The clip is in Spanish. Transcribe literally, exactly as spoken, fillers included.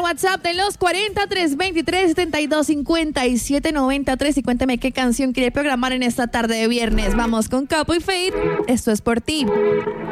WhatsApp de los cuarenta, trescientos veintitrés, setenta y dos, cincuenta y siete, noventa y tres y cuénteme qué canción quiere programar en esta tarde de viernes. Vamos con Capo y Fade. Esto es por ti.